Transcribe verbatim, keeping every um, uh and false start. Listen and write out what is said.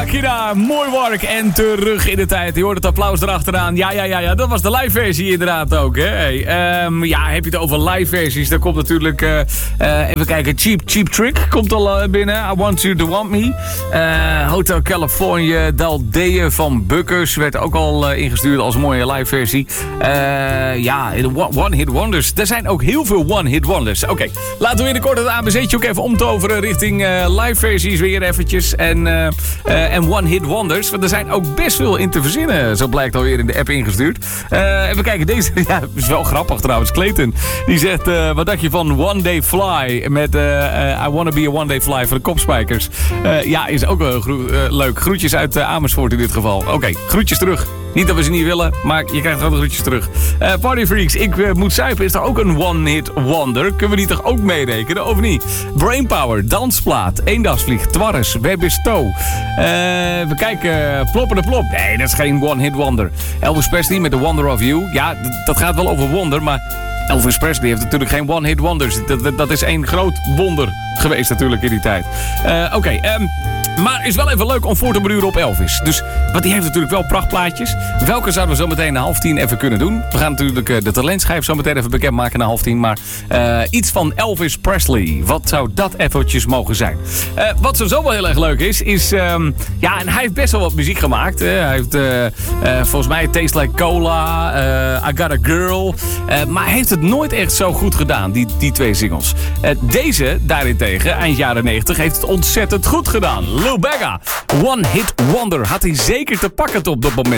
Shakira, mooi werk en terug in de tijd. Je hoort het applaus erachteraan. Ja, ja, ja, ja, dat was de live versie inderdaad ook. Hè? Hey, um, ja, heb je het over live versies? Dan komt natuurlijk, uh, uh, even kijken, Cheap Cheap Trick komt al uh, binnen. I Want You To Want Me. Uh, Hotel California, Daldea van Bukkers werd ook al uh, ingestuurd als mooie live versie. Uh, ja, One Hit Wonders. Er zijn ook heel veel One Hit Wonders. Oké, okay, laten we in de korte het A B C'tje ook even omtoveren richting uh, live versies weer eventjes. En, uh, uh, en One Hit Wonders. Want er zijn ook best veel in te verzinnen. Zo blijkt alweer in de app ingestuurd. Uh, even kijken, deze ja, is wel grappig trouwens. Clayton, die zegt, uh, wat dacht je van One Day Fly? Met uh, uh, I Wanna Be A One Day Fly voor de Kopspijkers. Uh, ja, is ook uh, gro- uh, leuk. Groetjes uit uh, Amersfoort in dit geval. Oké, okay, groetjes terug. Niet dat we ze niet willen, maar je krijgt gewoon de groetjes terug. Uh, Party Freaks, ik uh, moet zuipen. Is er ook een one-hit wonder? Kunnen we die toch ook meerekenen, of niet? Brainpower, Dansplaat, Eendagsvlieg, Twarres, Webisto. Uh, we kijken, Ploppen de Plop. Nee, dat is geen one-hit wonder. Elvis Presley met The Wonder of You. Ja, d- dat gaat wel over wonder, maar Elvis Presley heeft natuurlijk geen one-hit wonders. Dat, dat, dat is één groot wonder geweest natuurlijk in die tijd. Uh, Oké, okay, um, maar is wel even leuk om voor te beduren op Elvis. Dus, want die heeft natuurlijk wel prachtplaatjes. Welke zouden we zo meteen na half tien even kunnen doen? We gaan natuurlijk uh, de talentschijf zo meteen even bekendmaken na half tien. Maar uh, iets van Elvis Presley. Wat zou dat eventjes mogen zijn? Uh, wat sowieso wel heel erg leuk is, is... Um, ja, en hij heeft best wel wat muziek gemaakt. Hè. Hij heeft uh, uh, volgens mij Taste Like Cola, uh, I Got A Girl. Uh, maar hij heeft het nooit echt zo goed gedaan, die, die twee singles. Uh, deze, daarentegen, eind jaren negentig, heeft het ontzettend goed gedaan. Lou Bega, One Hit Wonder, had hij zeker te pakken op dat moment.